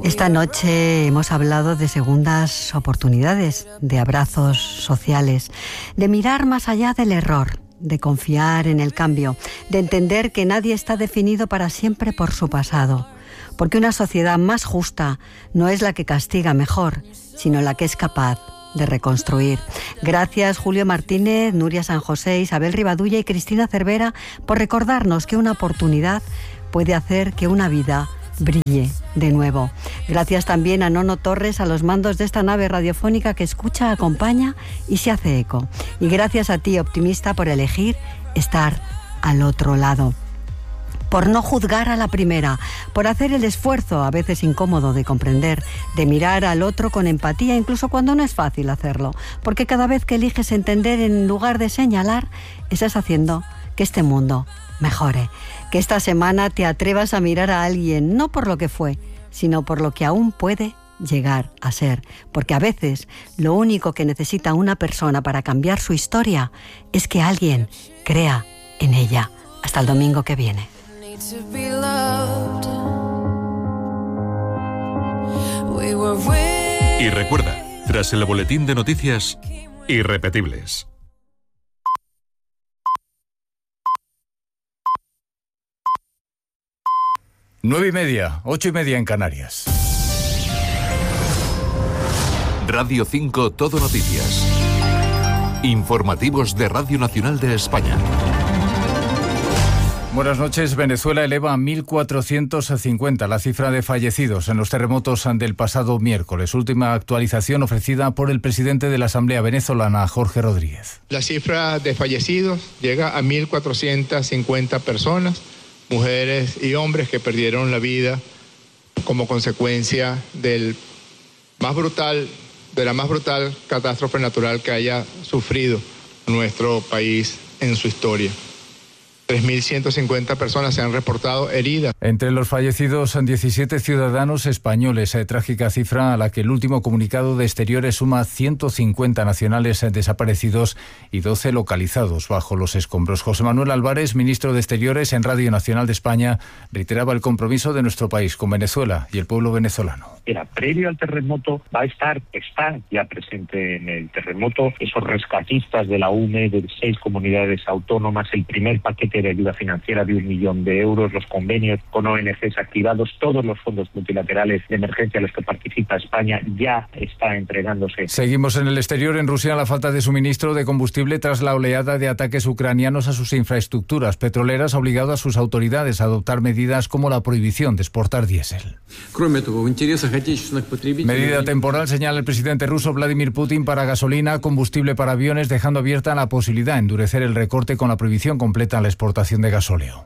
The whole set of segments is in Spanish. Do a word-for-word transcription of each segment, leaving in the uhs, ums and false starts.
Esta noche hemos hablado de segundas oportunidades, de abrazos sociales, de mirar más allá del error, de confiar en el cambio, de entender que nadie está definido para siempre por su pasado, porque una sociedad más justa no es la que castiga mejor, sino la que es capaz de reconstruir. Gracias Julio Martínez, Nuria San José, Isabel Rivadulla y Cristina Cervera por recordarnos que una oportunidad puede hacer que una vida brille de nuevo. Gracias también a Nono Torres, a los mandos de esta nave radiofónica que escucha, acompaña y se hace eco. Y gracias a ti, optimista, por elegir estar al otro lado, por no juzgar a la primera, por hacer el esfuerzo, a veces incómodo, de comprender, de mirar al otro con empatía, incluso cuando no es fácil hacerlo, porque cada vez que eliges entender en lugar de señalar, estás haciendo que este mundo mejore. Que esta semana te atrevas a mirar a alguien, no por lo que fue, sino por lo que aún puede llegar a ser. Porque a veces lo único que necesita una persona para cambiar su historia es que alguien crea en ella. Hasta el domingo que viene. Y recuerda, tras el boletín de noticias, irrepetibles. Nueve y media, ocho y media en Canarias. Radio cinco Todo Noticias. Informativos de Radio Nacional de España. Buenas noches. Venezuela eleva a mil cuatrocientos cincuenta la cifra de fallecidos en los terremotos del pasado miércoles. Última actualización ofrecida por el presidente de la Asamblea venezolana, Jorge Rodríguez. La cifra de fallecidos llega a mil cuatrocientas cincuenta personas, mujeres y hombres que perdieron la vida como consecuencia del más brutal, de la más brutal catástrofe natural que haya sufrido nuestro país en su historia. tres mil ciento cincuenta personas se han reportado heridas. Entre los fallecidos, diecisiete ciudadanos españoles, eh, trágica cifra a la que el último comunicado de Exteriores suma ciento cincuenta nacionales eh, desaparecidos y doce localizados bajo los escombros. José Manuel Álvarez, ministro de Exteriores en Radio Nacional de España, reiteraba el compromiso de nuestro país con Venezuela y el pueblo venezolano. Era previo al terremoto, va a estar, está ya presente en el terremoto, esos rescatistas de la U M E, de seis comunidades autónomas, el primer paquete de ayuda financiera de un millón de euros, los convenios con O N Ges activados, todos los fondos multilaterales de emergencia a los que participa España ya está entregándose. Seguimos en el exterior. En Rusia, la falta de suministro de combustible tras la oleada de ataques ucranianos a sus infraestructuras petroleras ha obligado a sus autoridades a adoptar medidas como la prohibición de exportar diésel. Medida temporal, señala el presidente ruso Vladimir Putin, para gasolina, combustible para aviones, dejando abierta la posibilidad de endurecer el recorte con la prohibición completa a la exportación de gasóleo.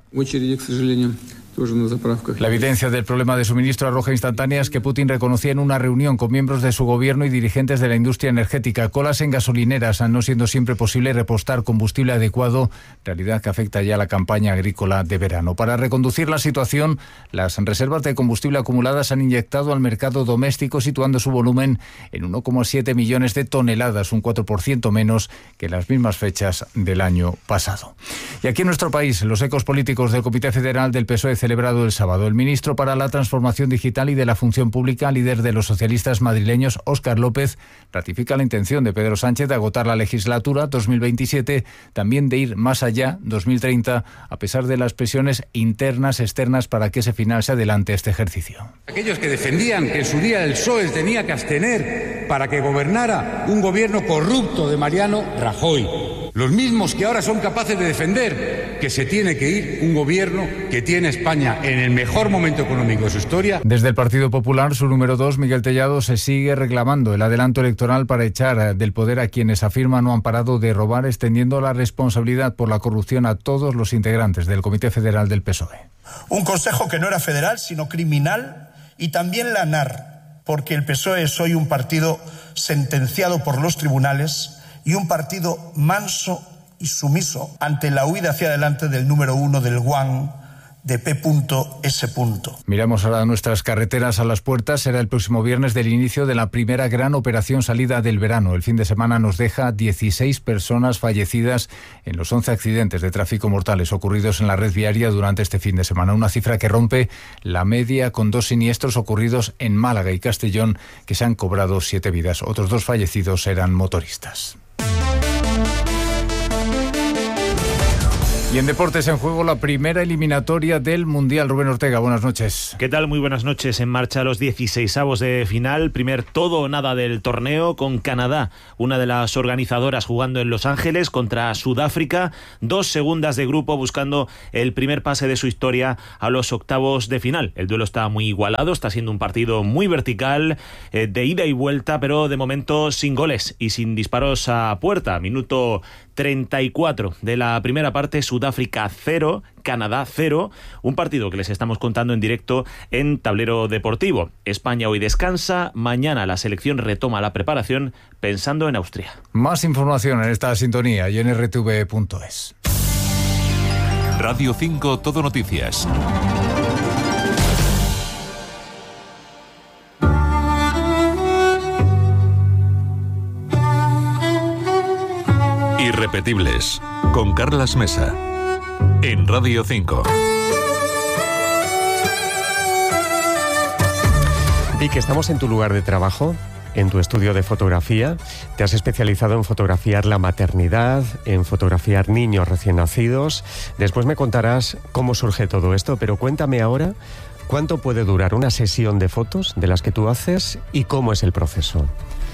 La evidencia del problema de suministro arroja instantáneas que Putin reconocía en una reunión con miembros de su gobierno y dirigentes de la industria energética. Colas en gasolineras, no siendo siempre posible repostar combustible adecuado, realidad que afecta ya a la campaña agrícola de verano. Para reconducir la situación, las reservas de combustible acumuladas han inyectado al mercado doméstico, situando su volumen en uno coma siete millones de toneladas, un cuatro por ciento menos que las mismas fechas del año pasado. Y aquí en nuestro país, los ecos políticos del Comité Federal del P S O E celebrado el sábado. El ministro para la Transformación Digital y de la Función Pública, líder de los socialistas madrileños, Óscar López, ratifica la intención de Pedro Sánchez de agotar la legislatura dos mil veintisiete, también de ir más allá, dos mil treinta, a pesar de las presiones internas, externas, para que ese final se adelante este ejercicio. Aquellos que defendían que en su día el P S O E tenía que abstener para que gobernara un gobierno corrupto de Mariano Rajoy. Los mismos que ahora son capaces de defender que se tiene que ir un gobierno que tiene España en el mejor momento económico de su historia. Desde el Partido Popular, su número dos, Miguel Tellado, se sigue reclamando el adelanto electoral para echar del poder a quienes afirman no han parado de robar, extendiendo la responsabilidad por la corrupción a todos los integrantes del Comité Federal del P S O E. Un consejo que no era federal, sino criminal, y también la N A R, porque el P S O E es hoy un partido sentenciado por los tribunales y un partido manso y sumiso ante la huida hacia adelante del número uno del Guam, de P S. Miramos ahora nuestras carreteras a las puertas. Será el próximo viernes del inicio de la primera gran operación salida del verano. El fin de semana nos deja dieciséis personas fallecidas en los once accidentes de tráfico mortales ocurridos en la red viaria durante este fin de semana. Una cifra que rompe la media, con dos siniestros ocurridos en Málaga y Castellón que se han cobrado siete vidas. Otros dos fallecidos eran motoristas. Y en deportes en juego, la primera eliminatoria del Mundial. Rubén Ortega, buenas noches. ¿Qué tal? Muy buenas noches. En marcha los dieciseisavos de final. Primer todo o nada del torneo, con Canadá, una de las organizadoras, jugando en Los Ángeles contra Sudáfrica. Dos segundas de grupo buscando el primer pase de su historia a los octavos de final. El duelo está muy igualado, está siendo un partido muy vertical, eh, de ida y vuelta, pero de momento sin goles y sin disparos a puerta. Minuto treinta y cuatro de la primera parte, Sudáfrica cero, Canadá cero, un partido que les estamos contando en directo en Tablero Deportivo. España hoy descansa, mañana la selección retoma la preparación pensando en Austria. Más información en esta sintonía y en r t v punto es. Radio cinco Todo Noticias. Irrepetibles, con Carlas Mesa, en Radio cinco. Vic, estamos en tu lugar de trabajo, en tu estudio de fotografía. Te has especializado en fotografiar la maternidad, en fotografiar niños recién nacidos. Después me contarás cómo surge todo esto, pero cuéntame ahora cuánto puede durar una sesión de fotos de las que tú haces y cómo es el proceso.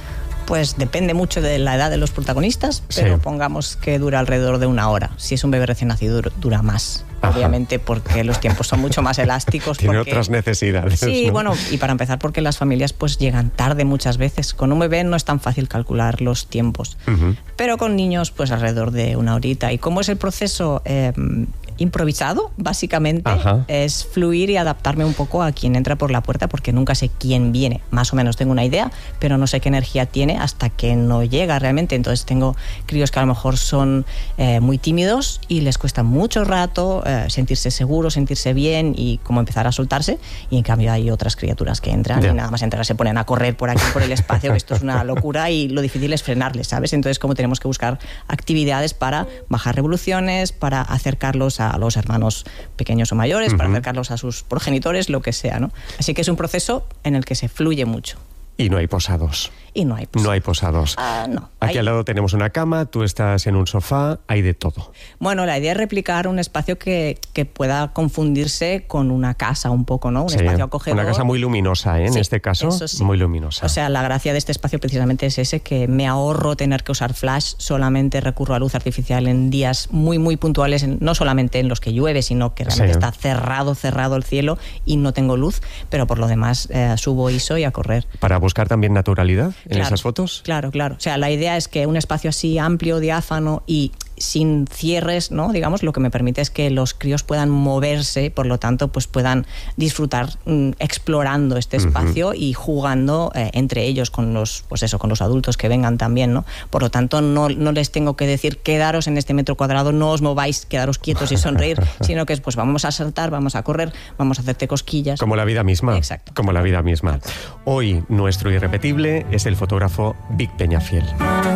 Pues depende mucho de la edad de los protagonistas, pero sí, pongamos que dura alrededor de una hora. Si es un bebé recién nacido, dura más. Ajá. Obviamente porque los tiempos son mucho más elásticos. Tiene porque... otras necesidades. Sí, ¿no? Bueno, y para empezar porque las familias pues llegan tarde muchas veces. Con un bebé no es tan fácil calcular los tiempos. Uh-huh. Pero con niños pues alrededor de una horita. ¿Y cómo es el proceso? Eh, improvisado, básicamente. Ajá. Es fluir y adaptarme un poco a quien entra por la puerta, porque nunca sé quién viene. Más o menos tengo una idea, pero no sé qué energía tiene hasta que no llega realmente. Entonces tengo críos que a lo mejor son eh, muy tímidos y les cuesta mucho rato eh, sentirse seguros, sentirse bien y como empezar a soltarse, y en cambio hay otras criaturas que entran yeah. y nada más entrar se ponen a correr por aquí, por el espacio, que esto es una locura y lo difícil es frenarles, ¿sabes? Entonces como tenemos que buscar actividades para bajar revoluciones, para acercarlos a a los hermanos pequeños o mayores, uh-huh. para acercarlos a sus progenitores, lo que sea, ¿no? Así que es un proceso en el que se fluye mucho. Y no hay posados. Y no hay posados. No hay posados. Uh, no. Aquí hay... al lado tenemos una cama, tú estás en un sofá, hay de todo. Bueno, la idea es replicar un espacio que, que pueda confundirse con una casa un poco, ¿no? Un sí, espacio acogedor. Una casa muy luminosa, ¿eh? En sí, este caso, eso sí. Muy luminosa. O sea, la gracia de este espacio precisamente es ese, que me ahorro tener que usar flash, solamente recurro a luz artificial en días muy, muy puntuales, en, no solamente en los que llueve, sino que realmente sí. está cerrado, cerrado el cielo y no tengo luz, pero por lo demás eh, subo I S O y a correr. Para buscar también naturalidad en claro, esas fotos. Claro, claro. O sea, la idea es que un espacio así amplio, diáfano y sin cierres, ¿no? Digamos, lo que me permite es que los críos puedan moverse, por lo tanto, pues puedan disfrutar mm, explorando este espacio uh-huh. y jugando eh, entre ellos con los, pues eso, con los adultos que vengan también, ¿no? Por lo tanto, no, no les tengo que decir quedaros en este metro cuadrado, no os mováis, quedaros quietos y sonreír, sino que es, pues vamos a saltar, vamos a correr, vamos a hacerte cosquillas. Como la vida misma. Exacto. Como la vida misma. Hoy nuestro irrepetible es el fotógrafo Vic Peñafiel.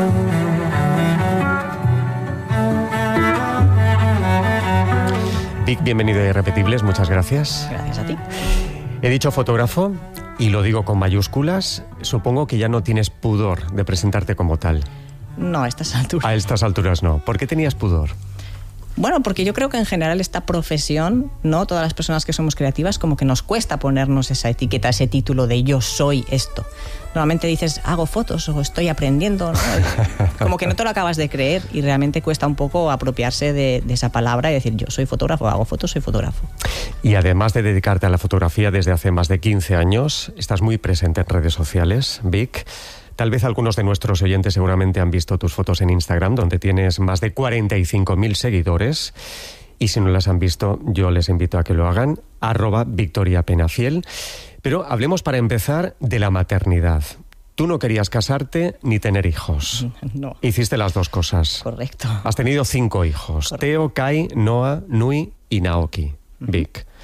Vic, bienvenido a Irrepetibles, muchas gracias. Gracias a ti. He dicho fotógrafo y lo digo con mayúsculas. Supongo que ya no tienes pudor de presentarte como tal. No, a estas alturas. A estas alturas no. ¿Por qué tenías pudor? Bueno, porque yo creo que en general esta profesión, ¿no? Todas las personas que somos creativas, como que nos cuesta ponernos esa etiqueta, ese título de yo soy esto. Normalmente dices, hago fotos o estoy aprendiendo, ¿no? Como que no te lo acabas de creer y realmente cuesta un poco apropiarse de, de esa palabra y decir, yo soy fotógrafo, hago fotos, soy fotógrafo. Y además de dedicarte a la fotografía desde hace más de quince años, estás muy presente en redes sociales, Vic. Tal vez algunos de nuestros oyentes seguramente han visto tus fotos en Instagram, donde tienes más de cuarenta y cinco mil seguidores. Y si no las han visto, yo les invito a que lo hagan, arroba Victoria Peñafiel. Pero hablemos para empezar de la maternidad. Tú no querías casarte ni tener hijos. No. Hiciste las dos cosas. Correcto. Has tenido cinco hijos. Correcto. Teo, Kai, Noah, Nui y Naoki. Uh-huh. Vic.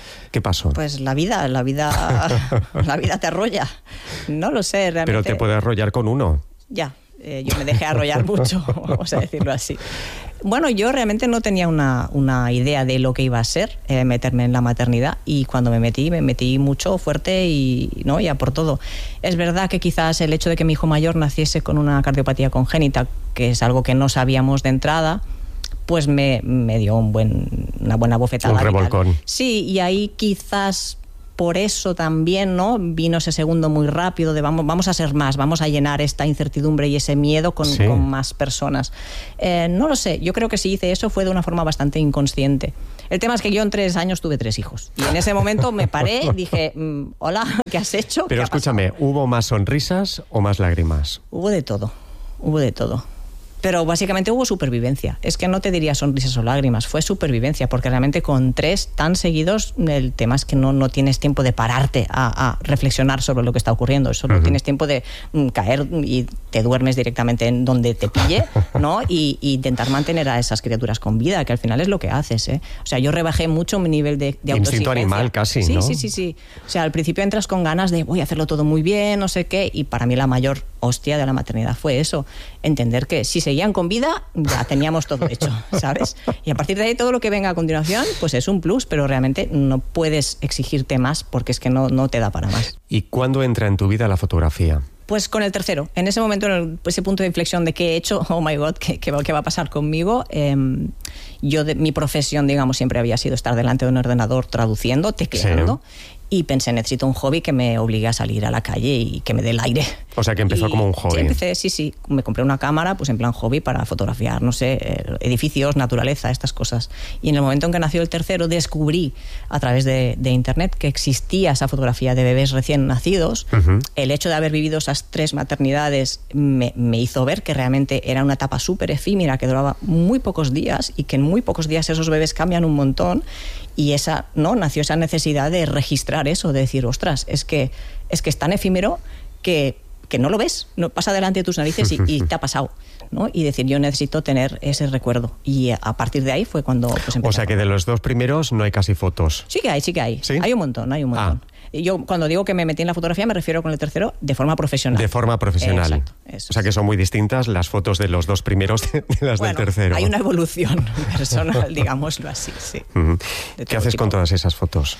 ¿Qué pasó? Pues la vida, la vida, la vida te arrolla. No lo sé, realmente. Pero te puede arrollar con uno. Ya, eh, yo me dejé arrollar mucho, vamos a decirlo así. Bueno, yo realmente no tenía una, una idea de lo que iba a ser eh, meterme en la maternidad, y cuando me metí, me metí mucho, fuerte y, ¿no? ya por todo. Es verdad que quizás el hecho de que mi hijo mayor naciese con una cardiopatía congénita, que es algo que no sabíamos de entrada, pues me, me dio un buen, una buena bofetada. Un revolcón. Sí, y ahí quizás por eso también, ¿no? Vino ese segundo muy rápido de vamos, vamos a ser más, vamos a llenar esta incertidumbre y ese miedo con, sí. con más personas. Eh, no lo sé, yo creo que si hice eso fue de una forma bastante inconsciente. El tema es que yo en tres años tuve tres hijos. Y en ese momento me paré, dije, mmm, hola, ¿qué has hecho? Pero escúchame, ¿hubo más sonrisas o más lágrimas? Hubo de todo, hubo de todo. Pero básicamente hubo supervivencia. Es que no te diría sonrisas o lágrimas, fue supervivencia, porque realmente con tres tan seguidos, el tema es que no, no tienes tiempo de pararte a, a reflexionar sobre lo que está ocurriendo. Solo uh-huh. tienes tiempo de mm, caer y te duermes directamente en donde te pille, ¿no? Y, y intentar mantener a esas criaturas con vida, que al final es lo que haces, ¿eh? O sea, yo rebajé mucho mi nivel de, de autoexigencia. Instinto animal casi, sí, ¿no? Sí, sí, sí. O sea, al principio entras con ganas de voy a hacerlo todo muy bien, no sé qué, y para mí la mayor hostia de la maternidad fue eso, entender que si seguían con vida, ya teníamos todo hecho, ¿sabes? Y a partir de ahí todo lo que venga a continuación, pues es un plus, pero realmente no puedes exigirte más porque es que no, no te da para más. ¿Y cuándo entra en tu vida la fotografía? Pues con el tercero. En ese momento, en el, ese punto de inflexión de qué he hecho, oh my God, ¿qué, qué, qué va a pasar conmigo? Eh, yo, de, mi profesión, digamos, siempre había sido estar delante de un ordenador traduciendo, tecleando. Sí. Y pensé, necesito un hobby que me obligue a salir a la calle y que me dé el aire. O sea, que empezó y, como un hobby. Sí, empecé, sí, sí. Me compré una cámara, pues en plan hobby para fotografiar, no sé, edificios, naturaleza, estas cosas. Y en el momento en que nació el tercero, descubrí a través de, de internet que existía esa fotografía de bebés recién nacidos. Uh-huh. El hecho de haber vivido esas tres maternidades me, me hizo ver que realmente era una etapa súper efímera, que duraba muy pocos días y que en muy pocos días esos bebés cambian un montón. Y esa, ¿no? nació esa necesidad de registrar eso, de decir, ostras, es que es, que es tan efímero que, que no lo ves, no pasa delante de tus narices y, y te ha pasado, ¿no? Y decir, yo necesito tener ese recuerdo. Y a partir de ahí fue cuando pues, empecé. O sea que de los dos primeros no hay casi fotos. Sí que hay, sí que hay. ¿Sí? Hay un montón, hay un montón. Ah. Yo cuando digo que me metí en la fotografía me refiero con el tercero de forma profesional. De forma profesional. Eh, exacto, eso. O sea que son muy distintas las fotos de los dos primeros de las bueno, del tercero. Hay una evolución personal, digámoslo así, sí. Uh-huh. ¿Qué haces tipo. con todas esas fotos?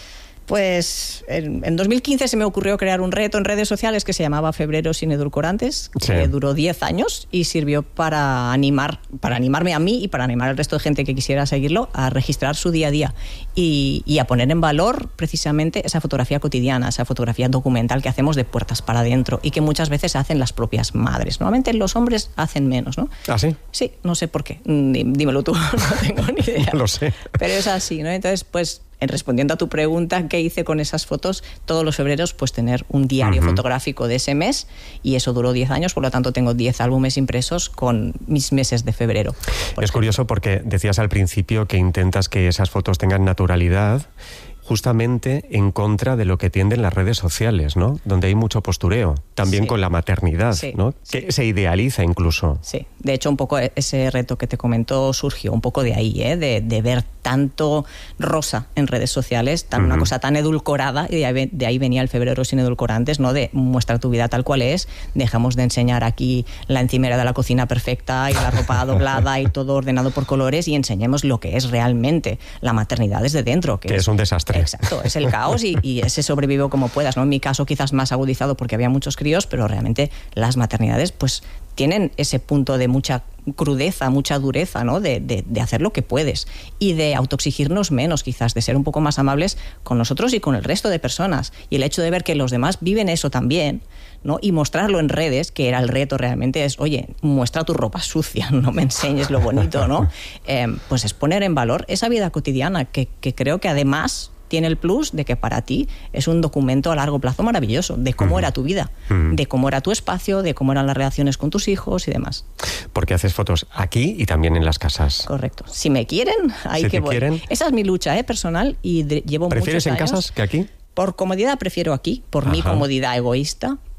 Pues en, en dos mil quince se me ocurrió crear un reto en redes sociales que se llamaba Febrero sin edulcorantes, sí. que duró diez años y sirvió para animar, para animarme a mí y para animar al resto de gente que quisiera seguirlo a registrar su día a día y, y a poner en valor precisamente esa fotografía cotidiana, esa fotografía documental que hacemos de puertas para adentro y que muchas veces hacen las propias madres. Normalmente los hombres hacen menos, ¿no? ¿Ah, sí? Sí, no sé por qué. Dímelo tú, no tengo ni idea. No lo sé. Pero es así, ¿no? Entonces, pues respondiendo a tu pregunta, ¿qué hice con esas fotos? Todos los febreros, pues tener un diario uh-huh. fotográfico de ese mes y eso duró diez años, por lo tanto tengo diez álbumes impresos con mis meses de febrero. Es ejemplo. Curioso porque decías al principio que intentas que esas fotos tengan naturalidad, justamente en contra de lo que tienden las redes sociales, ¿no? Donde hay mucho postureo, también sí. con la maternidad, sí. ¿no? Que sí. se idealiza incluso. Sí, de hecho un poco ese reto que te comentó surgió un poco de ahí, ¿eh? de, de ver tanto rosa en redes sociales, tan, uh-huh. una cosa tan edulcorada, y de ahí, de ahí venía el Febrero sin edulcorantes, ¿no? De muestra tu vida tal cual es, dejamos de enseñar aquí la encimera de la cocina perfecta y la ropa doblada y todo ordenado por colores y enseñemos lo que es realmente la maternidad desde dentro. Que, que es, es un desastre. Exacto, es el caos y, y ese sobrevivo como puedas, ¿no? En mi caso quizás más agudizado porque había muchos críos, pero realmente las maternidades pues tienen ese punto de mucha crudeza, mucha dureza, ¿no? De, de, de hacer lo que puedes y de autoexigirnos menos quizás, de ser un poco más amables con nosotros y con el resto de personas. Y el hecho de ver que los demás viven eso también, ¿no? Y mostrarlo en redes, que era el reto realmente, es, oye, muestra tu ropa sucia, no me enseñes lo bonito, ¿no? Eh, pues es poner en valor esa vida cotidiana que, que creo que además tiene el plus de que para ti es un documento a largo plazo maravilloso de cómo uh-huh. era tu vida, uh-huh. de cómo era tu espacio, de cómo eran las relaciones con tus hijos y demás. Porque haces fotos aquí y también en las casas. Correcto. Si me quieren, ahí si que voy. Quieren. Esa es mi lucha ¿eh? personal y de, llevo muchos años. ¿Prefieres en casas que aquí? Por comodidad prefiero aquí, por Ajá. mi comodidad egoísta,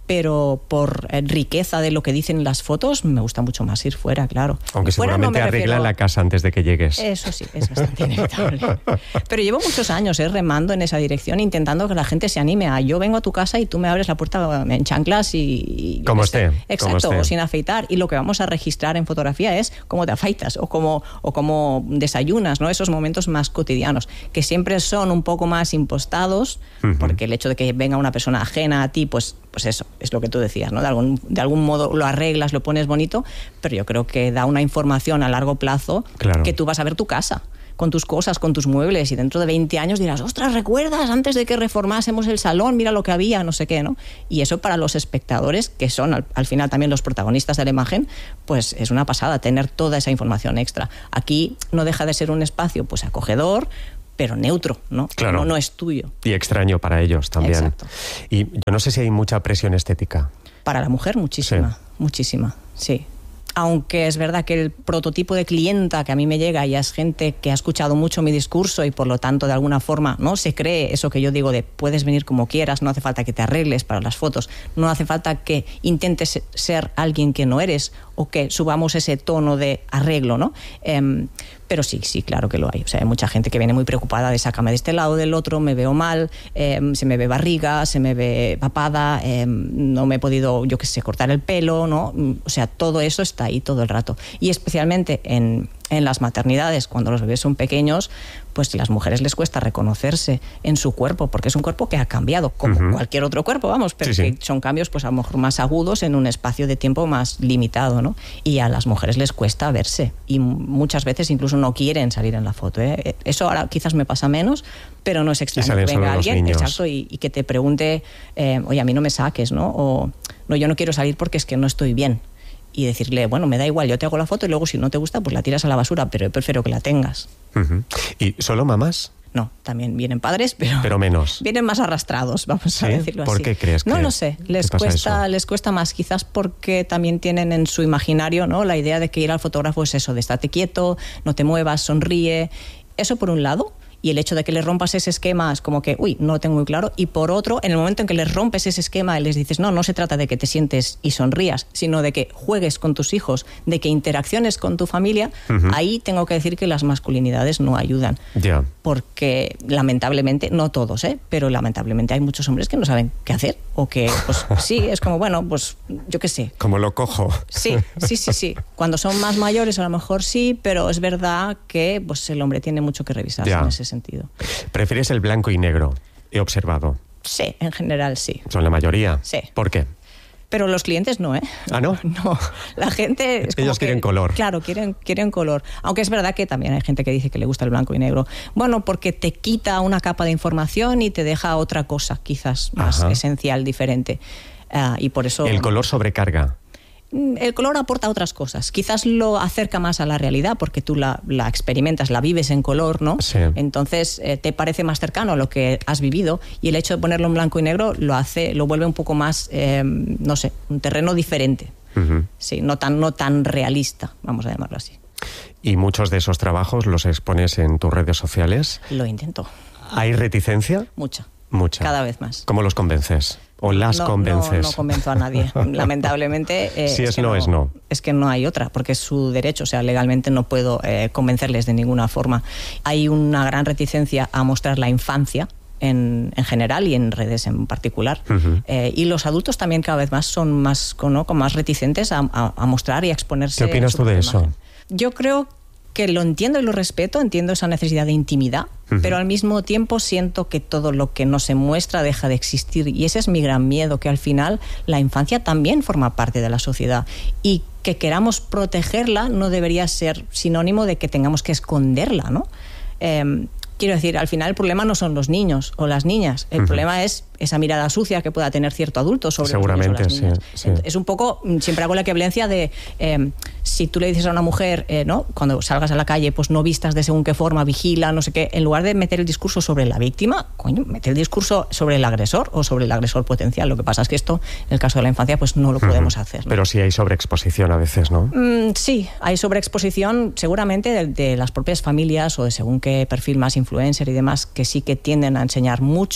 pero por eh, riqueza de lo que dicen las fotos, me gusta mucho más ir fuera, claro. Aunque fuera seguramente no arreglan refiero... la casa antes de que llegues. Eso sí, es bastante inevitable. Pero llevo muchos años eh, remando en esa dirección, intentando que la gente se anime a yo vengo a tu casa y tú me abres la puerta en chanclas y... Como esté. Exacto, como esté. o sin afeitar. Y lo que vamos a registrar en fotografía es cómo te afeitas o cómo, o cómo desayunas, ¿no? Esos momentos más cotidianos, que siempre son un poco más impostados, uh-huh. porque el hecho de que venga una persona ajena a ti, pues, pues eso, es lo que tú decías, ¿no? De algún, de algún modo lo arreglas, lo pones bonito, pero yo creo que da una información a largo plazo claro. que tú vas a ver tu casa con tus cosas, con tus muebles, y dentro de veinte años dirás, ostras, ¿recuerdas antes de que reformásemos el salón? Mira lo que había, no sé qué, ¿no? Y eso para los espectadores, que son al, al final también los protagonistas de la imagen, pues es una pasada tener toda esa información extra. Aquí no deja de ser un espacio pues acogedor, pero neutro, ¿no? Claro. No, no es tuyo. Y extraño para ellos también. Exacto. Y yo no sé si hay mucha presión estética. Para la mujer, muchísima, sí. muchísima, sí. Aunque es verdad que el prototipo de clienta que a mí me llega ya es gente que ha escuchado mucho mi discurso y por lo tanto de alguna forma no se cree eso que yo digo de puedes venir como quieras, no hace falta que te arregles para las fotos, no hace falta que intentes ser alguien que no eres o que subamos ese tono de arreglo, ¿no? Eh, pero sí, sí, claro que lo hay. O sea, hay mucha gente que viene muy preocupada de sácame de este lado, del otro, me veo mal, eh, se me ve barriga, se me ve papada, eh, no me he podido, yo qué sé, cortar el pelo, ¿no? O sea, todo eso está ahí todo el rato. Y especialmente en, en las maternidades, cuando los bebés son pequeños, pues a las mujeres les cuesta reconocerse en su cuerpo, porque es un cuerpo que ha cambiado, como uh-huh. cualquier otro cuerpo, vamos, pero sí, que sí. son cambios pues a lo mejor más agudos en un espacio de tiempo más limitado, ¿no? Y a las mujeres les cuesta verse, y muchas veces incluso no quieren salir en la foto, ¿eh? Eso ahora quizás me pasa menos, pero no es extraño que venga alguien exacto, y, y que te pregunte, eh, oye, a mí no me saques, ¿no? O, no, yo no quiero salir porque es que no estoy bien. Y decirle, bueno, me da igual, yo te hago la foto y luego si no te gusta, pues la tiras a la basura, pero yo prefiero que la tengas. Uh-huh. ¿Y solo mamás? No, también vienen padres, pero... Pero menos. Vienen más arrastrados, vamos ¿Sí? a decirlo ¿Por así. ¿Por qué crees que No lo sé, les cuesta, les cuesta más, quizás porque también tienen en su imaginario, ¿no?, la idea de que ir al fotógrafo es eso, de estate quieto, no te muevas, sonríe. Eso por un lado. Y el hecho de que les rompas ese esquema es como que, uy, no lo tengo muy claro. Y por otro, en el momento en que les rompes ese esquema y les dices, no, no se trata de que te sientes y sonrías, sino de que juegues con tus hijos, de que interacciones con tu familia, uh-huh. ahí tengo que decir que las masculinidades no ayudan. Yeah. Porque lamentablemente, no todos, ¿eh? pero lamentablemente hay muchos hombres que no saben qué hacer. O que, pues sí, es como, bueno, pues yo qué sé. Como lo cojo. Sí, sí, sí, sí. Cuando son más mayores a lo mejor sí, pero es verdad que pues el hombre tiene mucho que revisarse yeah. en ese sentido. ¿Prefieres el blanco y negro? He observado. Sí, en general sí. ¿Son la mayoría? Sí. ¿Por qué? Pero los clientes no, ¿eh? ¿Ah, no? No, la gente... Es como Ellos que, quieren color. Claro, quieren, quieren color. Aunque es verdad que también hay gente que dice que le gusta el blanco y negro. Bueno, porque te quita una capa de información y te deja otra cosa, quizás más Ajá. esencial, diferente. Uh, y por eso... El color sobrecarga. El color aporta otras cosas. Quizás lo acerca más a la realidad porque tú la, la experimentas, la vives en color, ¿no? Sí. Entonces eh, te parece más cercano a lo que has vivido y el hecho de ponerlo en blanco y negro lo hace, lo vuelve un poco más, eh, no sé, un terreno diferente. Uh-huh. Sí, no tan, no tan realista, vamos a llamarlo así. ¿Y muchos de esos trabajos los expones en tus redes sociales? Lo intento. ¿Hay reticencia? Mucha. Mucha. Cada vez más. ¿Cómo los convences? ¿O las no, convences? No, no convenzo a nadie. Lamentablemente... Eh, si es, es no, no, es no. Es que no hay otra, porque es su derecho. O sea, legalmente no puedo eh, convencerles de ninguna forma. Hay una gran reticencia a mostrar la infancia, En, en general y en redes en particular. Uh-huh. Eh, y los adultos también cada vez más son más, ¿no?, como más reticentes a, a, a mostrar y a exponerse. ¿Qué opinas tú de eso? Imagen. Yo creo que lo entiendo y lo respeto, entiendo esa necesidad de intimidad, uh-huh. pero al mismo tiempo siento que todo lo que no se muestra deja de existir y ese es mi gran miedo, que al final la infancia también forma parte de la sociedad y que queramos protegerla no debería ser sinónimo de que tengamos que esconderla, ¿no? Eh, Quiero decir, al final el problema no son los niños o las niñas, el uh-huh. problema es esa mirada sucia que pueda tener cierto adulto sobre Seguramente, los niños o las niñas. Sí, sí. Es un poco, siempre hago la equivalencia de eh, si tú le dices a una mujer, eh, ¿no?, cuando salgas a la calle, pues no vistas de según qué forma, vigila, no sé qué, en lugar de meter el discurso sobre la víctima, coño, meter el discurso sobre el agresor o sobre el agresor potencial. Lo que pasa es que esto, en el caso de la infancia, pues no lo podemos uh-huh. hacer, ¿no? Pero sí hay sobreexposición a veces, ¿no? Mm, sí, hay sobreexposición seguramente de, de las propias familias o de según qué perfil más influencer y demás, que sí que tienden a enseñar mucho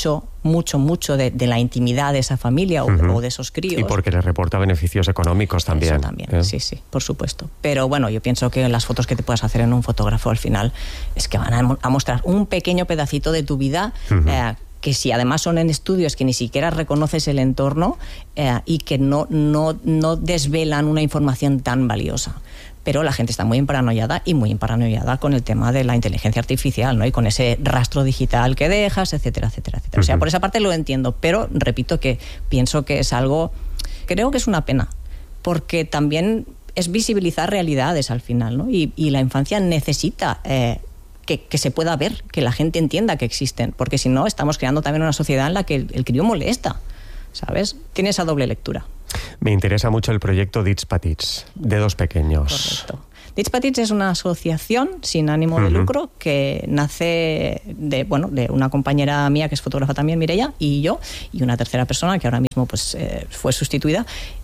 mucho, mucho de, de la intimidad de esa familia o, uh-huh. o de esos críos. Y porque le reporta beneficios económicos también. Eso también, ¿eh? sí, sí, por supuesto. Pero bueno, yo pienso que las fotos que te puedas hacer en un fotógrafo al final es que van a, a mostrar un pequeño pedacito de tu vida, uh-huh. eh, que si además son en estudios que ni siquiera reconoces el entorno eh, y que no, no, no desvelan una información tan valiosa. Pero la gente está muy paranoiada y muy paranoiada con el tema de la inteligencia artificial, ¿no? Y con ese rastro digital que dejas, etcétera, etcétera, etcétera. Uh-huh. O sea, por esa parte lo entiendo, pero repito que pienso que es algo, creo que es una pena, porque también es visibilizar realidades al final, ¿no? Y, y la infancia necesita eh, que, que se pueda ver, que la gente entienda que existen, porque si no estamos creando también una sociedad en la que el, el crío molesta, ¿sabes? Tiene esa doble lectura. Me interesa mucho el proyecto Dits Petits, de dos pequeños. Correcto. Dits Petits es una asociación sin ánimo uh-huh. de lucro que nace de, bueno, de una compañera mía que es fotógrafa también, Mireia, y yo, y una tercera persona que ahora mismo pues, eh, fue sustituida,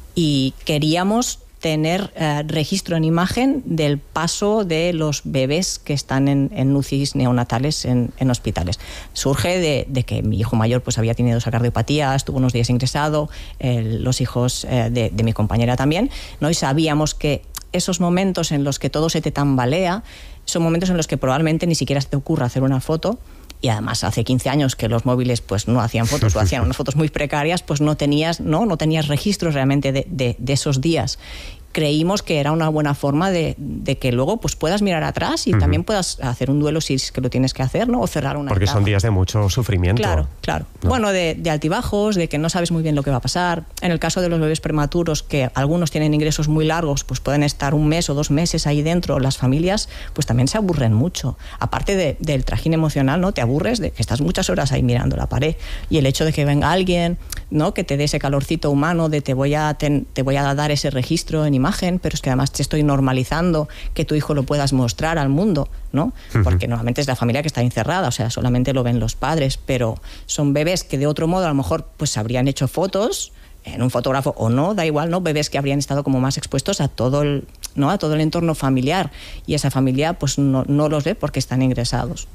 y queríamos tener eh, registro en imagen del paso de los bebés que están en, en U C Is neonatales en, en hospitales. Surge de, de que mi hijo mayor pues, había tenido esa cardiopatía, estuvo unos días ingresado, eh, los hijos eh, de, de mi compañera también, ¿no? Y sabíamos que esos momentos en los que todo se te tambalea son momentos en los que probablemente ni siquiera se te ocurra hacer una foto. Y además hace quince años que los móviles pues no hacían fotos o hacían unas fotos muy precarias, pues no tenías, no, no tenías registros realmente de, de, de esos días. Creímos que era una buena forma de, de que luego pues puedas mirar atrás y uh-huh. también puedas hacer un duelo si es que lo tienes que hacer, ¿no? O cerrar una Porque etapa. Son días de mucho sufrimiento. Claro, claro. ¿No? Bueno, de, de altibajos, de que no sabes muy bien lo que va a pasar. En el caso de los bebés prematuros, que algunos tienen ingresos muy largos, pues pueden estar un mes o dos meses ahí dentro. Las familias pues también se aburren mucho. Aparte de, del trajín emocional, ¿no? Te aburres de que estás muchas horas ahí mirando la pared. Y el hecho de que venga alguien, ¿no? Que te dé ese calorcito humano de te voy a, te, te voy a dar ese registro en imagen, pero es que además te estoy normalizando que tu hijo lo puedas mostrar al mundo, ¿no? Uh-huh. Porque normalmente es la familia que está encerrada, o sea, solamente lo ven los padres, pero son bebés que de otro modo a lo mejor pues habrían hecho fotos en un fotógrafo o no, da igual, ¿no? Bebés que habrían estado como más expuestos a todo el, ¿no? a todo el entorno familiar, y esa familia pues no, no los ve porque están ingresados.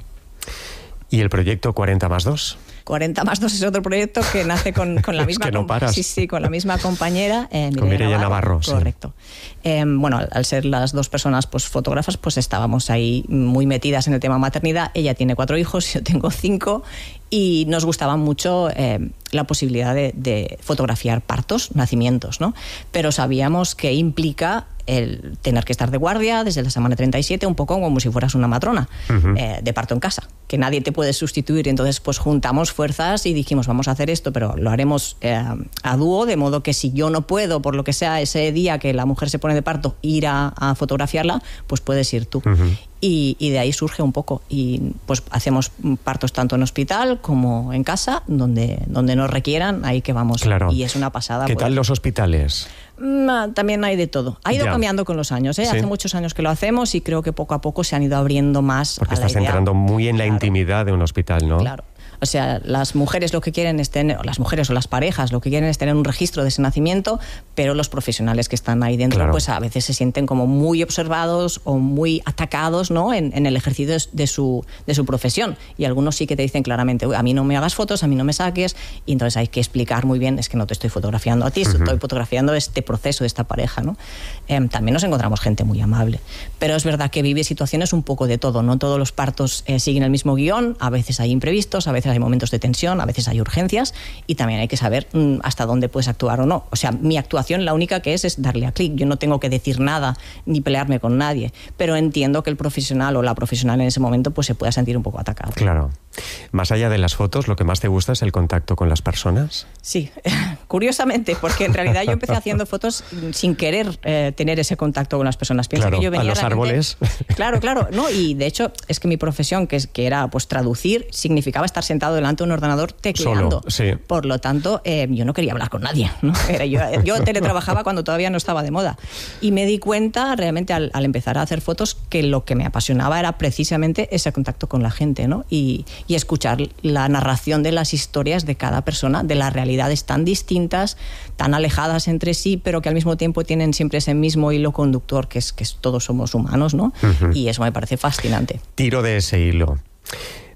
¿Y el proyecto cuarenta más dos? cuarenta más dos es otro proyecto que nace con, con la misma es que no paras. Sí, sí, con la misma compañera, eh, con Mireia Navarro, Navarro, correcto. Sí. Eh, bueno, al, al ser las dos personas pues fotógrafas, pues estábamos ahí muy metidas en el tema maternidad. Ella tiene cuatro hijos, yo tengo cinco, y nos gustaba mucho eh, la posibilidad de, de fotografiar partos, nacimientos, ¿no? Pero sabíamos que implica el tener que estar de guardia desde la semana treinta y siete, un poco como si fueras una matrona uh-huh. eh, de parto en casa, que nadie te puede sustituir. Entonces pues juntamos fuerzas y dijimos, vamos a hacer esto, pero lo haremos eh, a dúo, de modo que si yo no puedo, por lo que sea, ese día que la mujer se pone de parto, ir a, a fotografiarla, pues puedes ir tú. Uh-huh. Y, y de ahí surge un poco. Y pues hacemos partos tanto en hospital como en casa, donde, donde nos requieran, ahí que vamos. Claro. Y es una pasada. ¿Qué pues. tal los hospitales? También hay de todo. Ha ido ya. cambiando con los años, ¿eh? ¿Sí? Hace muchos años que lo hacemos y creo que poco a poco se han ido abriendo más. Porque a la estás idea. entrando muy en la claro. intimidad de un hospital, ¿no? Claro. O sea, las mujeres lo que quieren es tener, o las mujeres o las parejas lo que quieren es tener un registro de ese nacimiento, pero los profesionales que están ahí dentro, claro. pues a veces se sienten como muy observados o muy atacados, ¿no? En, en el ejercicio de su, de su profesión. Y algunos sí que te dicen claramente, a mí no me hagas fotos, a mí no me saques, y entonces hay que explicar muy bien, es que no te estoy fotografiando a ti, uh-huh. estoy fotografiando este proceso de esta pareja, ¿no? Eh, también nos encontramos gente muy amable, pero es verdad que vive situaciones un poco de todo, no todos los partos eh, siguen el mismo guión, a veces hay imprevistos, a veces hay momentos de tensión, a veces hay urgencias, y también hay que saber mmm, hasta dónde puedes actuar o no. O sea, mi actuación la única que es es darle a clic. Yo no tengo que decir nada ni pelearme con nadie, pero entiendo que el profesional o la profesional en ese momento pues se pueda sentir un poco atacado. Claro. Más allá de las fotos, ¿lo que más te gusta es el contacto con las personas? Sí, curiosamente, porque en realidad yo empecé haciendo fotos sin querer eh, tener ese contacto con las personas. Piensa claro, que yo venía a los árboles. Claro, claro, no, y de hecho es que mi profesión, que, es, que era pues traducir, significaba estar sentado delante de un ordenador tecleando. Solo, sí. Por lo tanto, eh, yo no quería hablar con nadie, ¿no? Era yo, yo teletrabajaba cuando todavía no estaba de moda. Y me di cuenta realmente al, al empezar a hacer fotos que lo que me apasionaba era precisamente ese contacto con la gente, ¿no? Y, y escuchar la narración de las historias de cada persona, de las realidades tan distintas, tan alejadas entre sí, pero que al mismo tiempo tienen siempre ese mismo hilo conductor, que es que todos somos humanos, ¿no? Uh-huh. Y eso me parece fascinante. Tiro de ese hilo.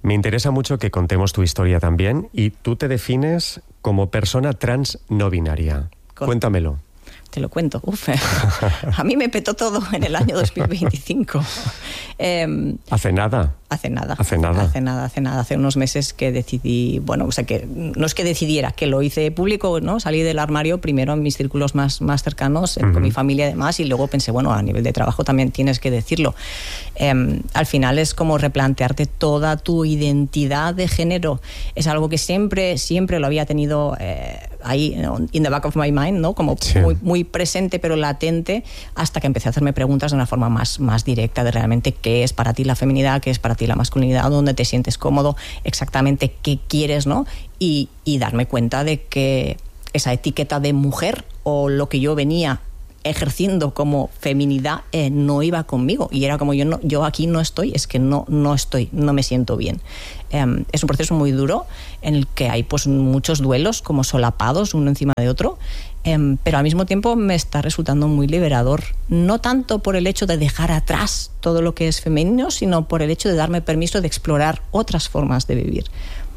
Me interesa mucho que contemos tu historia también, y tú te defines como persona trans no binaria. Con... Cuéntamelo. Te lo cuento. Uf, a mí me petó todo en el año dos mil veinticinco. eh, ¿Hace nada? Hace nada. Hace nada. Hace nada, hace nada. Hace unos meses que decidí, bueno, o sea, que no es que decidiera, que lo hice público, ¿no? Salí del armario primero en mis círculos más, más cercanos, uh-huh. con mi familia y demás, y luego pensé, bueno, a nivel de trabajo también tienes que decirlo. Eh, al final es como replantearte toda tu identidad de género. Es algo que siempre, siempre lo había tenido eh, ahí, ¿no? In the back of my mind, ¿no? Como sí. muy, muy presente, pero latente, hasta que empecé a hacerme preguntas de una forma más, más directa de realmente qué es para ti la feminidad, qué es para ti la masculinidad, dónde te sientes cómodo, exactamente qué quieres, ¿no? Y, y darme cuenta de que esa etiqueta de mujer o lo que yo venía ejerciendo como feminidad eh, no iba conmigo, y era como yo no, yo aquí no estoy, es que no, no estoy, no me siento bien. Eh, es un proceso muy duro en el que hay pues muchos duelos como solapados uno encima de otro, eh, pero al mismo tiempo me está resultando muy liberador, no tanto por el hecho de dejar atrás todo lo que es femenino, sino por el hecho de darme permiso de explorar otras formas de vivir.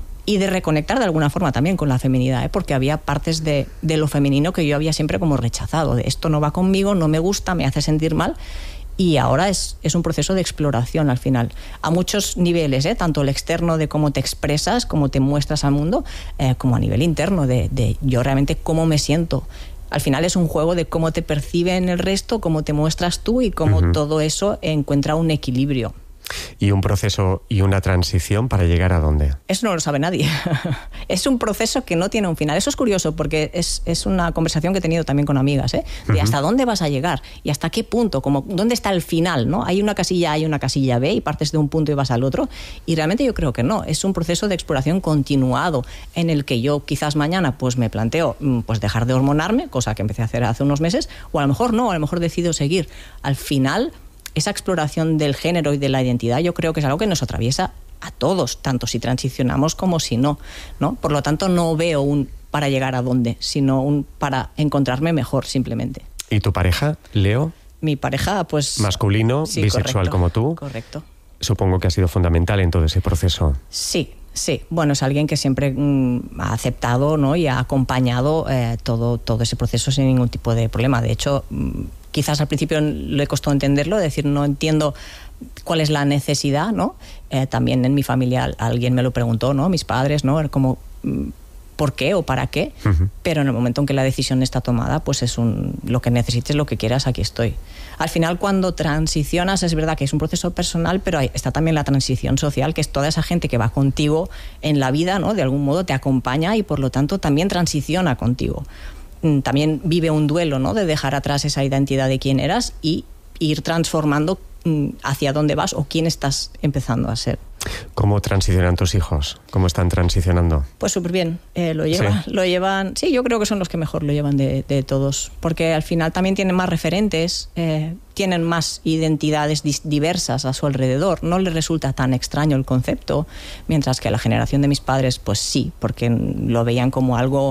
Y de reconectar de alguna forma también con la feminidad, ¿eh? Porque había partes de, de lo femenino que yo había siempre como rechazado, de esto no va conmigo, no me gusta, me hace sentir mal, y ahora es, es un proceso de exploración al final, a muchos niveles, ¿eh? Tanto el externo de cómo te expresas, cómo te muestras al mundo, eh, como a nivel interno de, de yo realmente cómo me siento. Al final es un juego de cómo te perciben el resto, cómo te muestras tú y cómo uh-huh. todo eso encuentra un equilibrio. ¿Y un proceso y una transición para llegar a dónde? Eso no lo sabe nadie. Es un proceso que no tiene un final. Eso es curioso porque es, es una conversación que he tenido también con amigas, ¿eh? De uh-huh. hasta dónde vas a llegar y hasta qué punto, como dónde está el final, ¿no? Hay una casilla A, hay una casilla B y partes de un punto y vas al otro. Y realmente yo creo que no. Es un proceso de exploración continuado en el que yo quizás mañana pues me planteo pues dejar de hormonarme, cosa que empecé a hacer hace unos meses, o a lo mejor no, a lo mejor decido seguir. Al final, esa exploración del género y de la identidad yo creo que es algo que nos atraviesa a todos, tanto si transicionamos como si no, ¿no? Por lo tanto, no veo un para llegar a dónde, sino un para encontrarme mejor, simplemente. ¿Y tu pareja, Leo? Mi pareja, pues... Masculino, sí, bisexual correcto, como tú. Correcto. Supongo que ha sido fundamental en todo ese proceso. Sí. Sí, bueno, es alguien que siempre mm, ha aceptado, ¿no? Y ha acompañado eh, todo, todo ese proceso sin ningún tipo de problema. De hecho, mm, quizás al principio le costó entenderlo, es decir, no entiendo cuál es la necesidad, ¿no? Eh, también en mi familia alguien me lo preguntó, ¿no? Mis padres, ¿no? Era como, mm, ¿por qué o para qué? Uh-huh. Pero en el momento en que la decisión está tomada, pues es un lo que necesites, lo que quieras, aquí estoy. Al final, cuando transicionas, es verdad que es un proceso personal, pero está también la transición social, que es toda esa gente que va contigo en la vida, ¿no? De algún modo te acompaña y por lo tanto también transiciona contigo. También vive un duelo, ¿no? De dejar atrás esa identidad de quién eras y ir transformando hacia dónde vas o quién estás empezando a ser. ¿Cómo transicionan tus hijos? ¿Cómo están transicionando? Pues súper bien. Eh, lo, lleva, ¿Sí? lo llevan... Sí, yo creo que son los que mejor lo llevan de, de todos. Porque al final también tienen más referentes, eh, tienen más identidades dis- diversas a su alrededor. No les resulta tan extraño el concepto. Mientras que a la generación de mis padres, pues sí, porque lo veían como algo,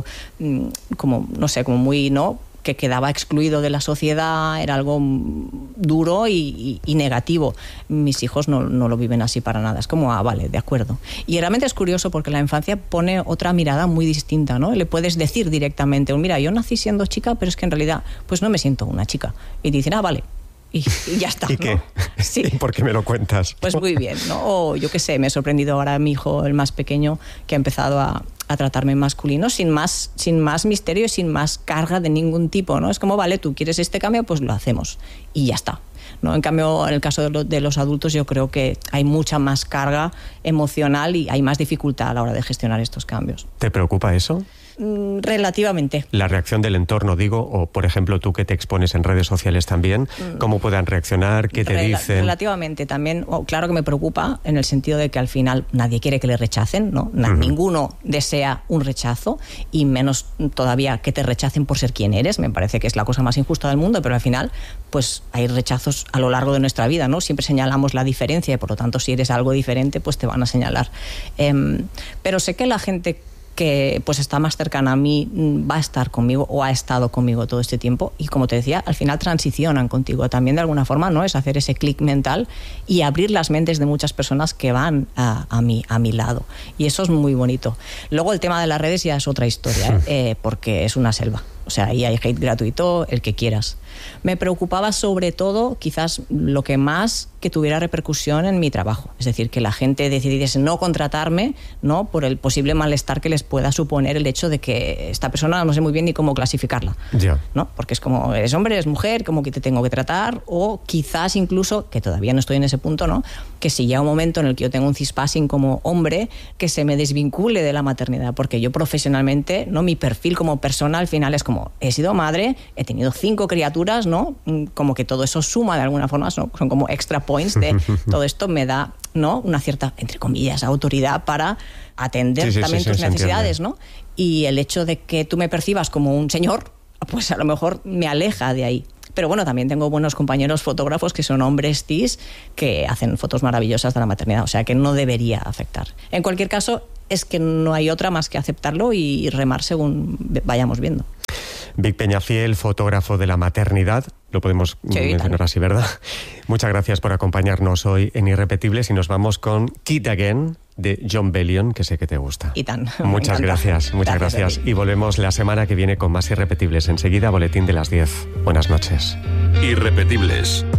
como, no sé, como muy, ¿no?, que quedaba excluido de la sociedad, era algo duro y, y, y negativo. Mis hijos no, no lo viven así para nada. Es como, ah, vale, de acuerdo. Y realmente es curioso porque la infancia pone otra mirada muy distinta, ¿no? Le puedes decir directamente, mira, yo nací siendo chica, pero es que en realidad pues no me siento una chica. Y dicen, ah, vale. Y, y ya está. ¿Y qué? ¿No? Sí. ¿Y por qué me lo cuentas? Pues muy bien, ¿no? O yo qué sé, me he sorprendido ahora a mi hijo, el más pequeño, que ha empezado a, a tratarme en masculino sin más, sin más misterio, sin más carga de ningún tipo, ¿no? Es como, vale, tú quieres este cambio, pues lo hacemos. Y ya está. ¿No? En cambio, en el caso de, lo, de los adultos, yo creo que hay mucha más carga emocional y hay más dificultad a la hora de gestionar estos cambios. ¿Te preocupa eso? Relativamente. La reacción del entorno, digo, o por ejemplo tú que te expones en redes sociales también, ¿cómo puedan reaccionar? ¿Qué te Rel- dicen? Relativamente también, oh, claro que me preocupa en el sentido de que al final nadie quiere que le rechacen, ¿no? Uh-huh. Ninguno desea un rechazo y menos todavía que te rechacen por ser quien eres. Me parece que es la cosa más injusta del mundo, pero al final pues hay rechazos a lo largo de nuestra vida, ¿no? Siempre señalamos la diferencia y por lo tanto si eres algo diferente pues te van a señalar. Eh, pero sé que la gente que pues está más cercana a mí, va a estar conmigo o ha estado conmigo todo este tiempo, y como te decía, al final transicionan contigo también de alguna forma, ¿no? Es hacer ese clic mental y abrir las mentes de muchas personas que van a, a, mí, a mi lado, y eso es muy bonito. Luego el tema de las redes ya es otra historia, ¿eh? Eh, porque es una selva. O sea, ahí hay hate gratuito, el que quieras. Me preocupaba sobre todo, quizás lo que más, que tuviera repercusión en mi trabajo. Es decir, que la gente decidiese no contratarme, ¿no? Por el posible malestar que les pueda suponer el hecho de que esta persona no sé muy bien ni cómo clasificarla. Ya. ¿No? Porque es como, eres hombre, eres mujer, ¿cómo que te tengo que tratar? O quizás incluso, que todavía no estoy en ese punto, ¿no? Que si llega un momento en el que yo tengo un cispassing como hombre, que se me desvincule de la maternidad. Porque yo profesionalmente, ¿no? Mi perfil como persona al final es como, he sido madre, he tenido cinco criaturas, ¿no? Como que todo eso suma de alguna forma, ¿no? Son como extra points de todo esto me da, ¿no? Una cierta, entre comillas, autoridad para atender sí, sí, también sí, tus sí, necesidades, ¿no? Y el hecho de que tú me percibas como un señor, pues a lo mejor me aleja de ahí. Pero bueno, también tengo buenos compañeros fotógrafos que son hombres cis que hacen fotos maravillosas de la maternidad, o sea que no debería afectar. En cualquier caso, es que no hay otra más que aceptarlo y remar según vayamos viendo. Vic Peñafiel, fotógrafo de la maternidad, lo podemos sí, mencionar así, ¿verdad? Muchas gracias por acompañarnos hoy en Irrepetibles y nos vamos con Kid Again de Jon Bellion, que sé que te gusta. Y tan. Muchas gracias, muchas gracias. gracias. Y volvemos la semana que viene con más Irrepetibles. Enseguida, boletín de las diez. Buenas noches. Irrepetibles.